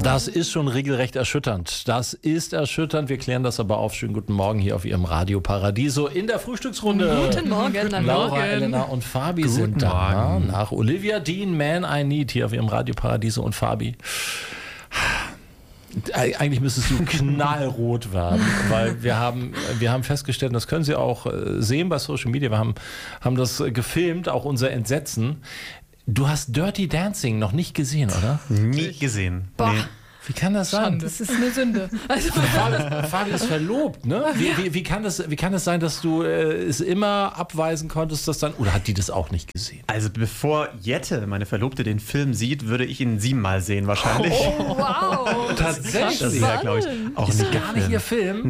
Das ist schon regelrecht erschütternd. Das ist erschütternd. Wir klären das aber auf. Schönen guten Morgen hier auf Ihrem Radio Paradiso in der Frühstücksrunde. Guten Morgen. Laura, Elena und Fabi sind da. Nach Olivia Dean, Man I Need hier auf Ihrem Radio Paradiso und Fabi. Eigentlich müsstest du knallrot werden, weil wir haben festgestellt, und das können Sie auch sehen bei Social Media, wir haben das gefilmt, auch unser Entsetzen. Du hast Dirty Dancing noch nicht gesehen, oder? Nie gesehen. Boah. Nee. Wie kann das sein? Das ist eine Sünde. Also, Fabi ist verlobt, ne? Wie kann es sein, dass du es immer abweisen konntest, dass dann, oder hat die das auch nicht gesehen? Also bevor Jette, meine Verlobte, den Film sieht, würde ich ihn 7-mal sehen wahrscheinlich. oh, wow. Tatsächlich? Das wäre, glaube ich, auch Ist nicht gar nicht ihr Film?